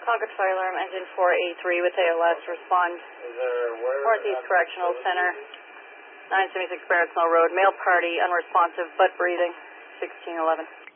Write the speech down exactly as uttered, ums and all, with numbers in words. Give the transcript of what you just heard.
Concord Fire Alarm, Engine four eighty-three with A L S, respond. Is there where? Northeast Correctional Center, nine seventy-six Barrettsmill Road, male party, unresponsive, but breathing, sixteen eleven.